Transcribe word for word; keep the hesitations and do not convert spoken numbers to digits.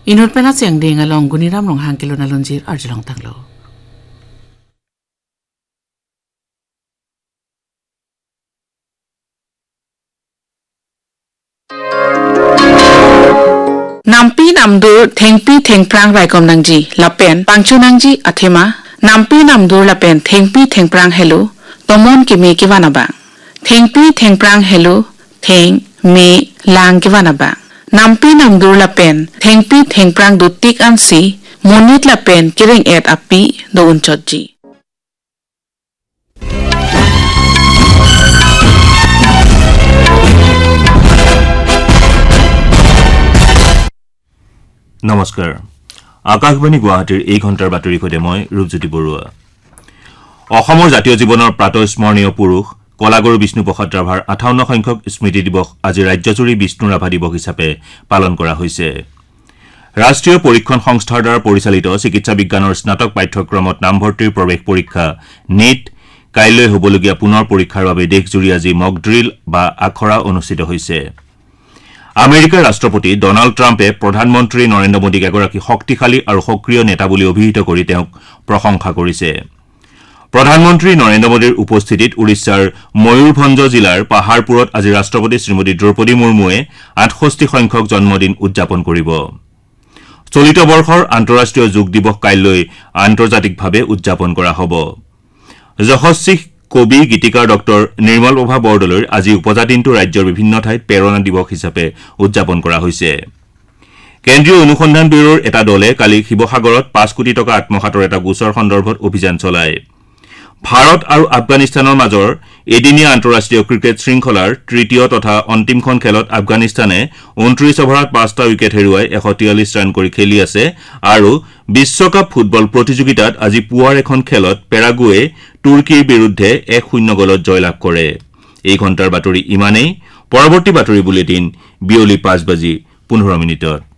Inur pena siang ding along guniram long hang kilo na lunjir arjulong tanglo. Nampi namdur thengpi thengprang raikom nangji lapen pangchu nangji athema nampi namdur lapen thengpi thengprang hello tomon kimi kiwana ba thengpi thengprang hello theng me lang kiwana ba nampi namdur lapen thengpi thengprang dutik ansi monit lapen kiring et api do unchotji নমস্কাৰ আকাশবাণী গুৱাহাটীৰ এই ঘণ্টাৰ বাতৰি সৈতে মই ৰূপজ্যোতি বৰুৱা অসমৰ জাতীয় জীৱনৰ প্ৰাতঃস্মৰণীয় পুৰুষ কলাগুৰু বিষ্ণুপ্ৰসাদ ৰাভাৰ আঠাৱন্ন সংখ্যক স্মৃতি দিৱস আজি ৰাজ্যজুৰি বিষ্ণু ৰাভা দিৱস হিচাপে পালন কৰা হৈছে ৰাষ্ট্ৰীয় পৰীক্ষণ সংস্থাৰ দ্বাৰা পৰিচালিত চিকিৎসা বিজ্ঞানৰ স্নাতক পাঠ্যক্ৰমত নামভৰ্তিৰ প্ৰৱেশ পৰীক্ষা নিট কাইলৈ হ'বলগীয়া পুনৰ পৰীক্ষাৰ বাবে দেশজুৰি আজি মক ড্ৰিল বা আখৰা অনুষ্ঠিত হৈছে আমেৰিকাৰ ৰাষ্ট্ৰপতি ডনাল্ড ট্ৰাম্পে প্ৰধানমন্ত্ৰী নৰেন্দ্ৰ মোদীক এগৰাকী শক্তিশালী আৰু সক্ৰিয় নেতা বুলি অভিহিত কৰি তেওঁক প্ৰশংসা কৰিছে প্ৰধানমন্ত্ৰী নৰেন্দ্ৰ মোদীৰ উপস্থিতিত উৰিষ্যাৰ ময়ূৰভঞ্জ জিলাৰ পাহাৰপুৰত আজি ৰাষ্ট্ৰপতি শ্ৰীমতী দ্ৰৌপদী মুৰ্মুৱে আঠষষ্ঠি সংখ্যক জন্মদিন উদযাপন কৰিব চলিত বৰ্ষৰ আন্তঃৰাষ্ট্ৰীয় যোগ দিৱস কাইলৈ আন্তৰ্জাতিকভাৱে উদযাপন কৰা হ'ব যশস্বী কবি গীতিকাৰ ডক্টৰ নিৰ্মল প্ৰভা বৰদলৈৰ আজি উপজাতিটো ৰাজ্যৰ বিভিন্ন ঠাইত প্ৰেৰণা দিৱস হিচাপে উদযাপন কৰা হৈছে কেন্দ্ৰীয় অনুসন্ধান ব্যুৰোৰ এটা দলে কালি শিৱসাগৰত পাঁচ কোটি টকা আত্মসাতৰ এটা গোচৰ সন্দৰ্ভত অভিযান চলায় ভাৰত আৰু আফগানিস্তানৰ মাজৰ এদিনীয়া আন্তঃৰাষ্ট্ৰীয় ক্ৰিকেট শৃংখলাৰ তৃতীয় তথা অন্তিমখন খেলত আফগানিস্তানে ঊনত্ৰিশ অভাৰত পাঁচটা উইকেট হেৰুৱাই এশ তিয়াল্লিছ ৰান কৰি খেলি আছে আৰু বিশ্বকাপ ফুটবল প্ৰতিযোগিতাত আজি পুৱাৰ এখন খেলত পেৰাগুৱে তুৰ্কীৰ বিৰুদ্ধে এক শূন্য গলত জয়লাভ কৰে এই ঘণ্টাৰ বাতৰি ইমানেই পৰৱৰ্তী বাতৰি বুলেটিন বিয়লি পাঁচ বাজি পোন্ধৰ মিনিটত